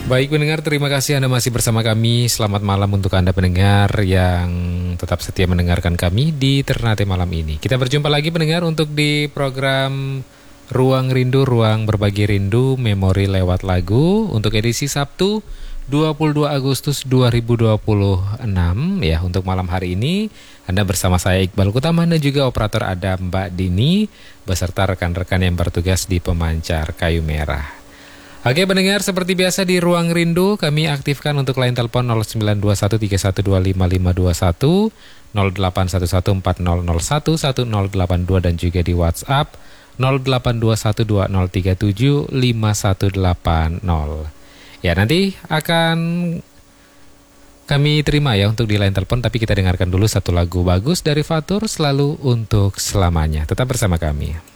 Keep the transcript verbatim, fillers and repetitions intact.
Baik pendengar, terima kasih Anda masih bersama kami. Selamat malam untuk Anda pendengar yang tetap setia mendengarkan kami di Ternate malam ini. Kita berjumpa lagi pendengar untuk di program Ruang Rindu, Ruang Berbagi Rindu, Memori Lewat Lagu untuk edisi Sabtu dua puluh dua Agustus dua ribu dua puluh enam ya. Untuk malam hari ini Anda bersama saya Iqbal Kutama dan juga operator ada Mbak Dini beserta rekan-rekan yang bertugas di pemancar kayu merah. Oke pendengar, seperti biasa di Ruang Rindu kami aktifkan untuk line telepon nol sembilan dua satu tiga satu dua lima lima dua satu, nol delapan satu satu empat nol nol satu satu nol delapan dua dan juga di WhatsApp nol delapan dua satu dua nol tiga tujuh lima satu delapan nol. Ya, nanti akan kami terima ya untuk di line telepon, tapi kita dengarkan dulu satu lagu bagus dari Fatur, Selalu Untuk Selamanya. Tetap bersama kami.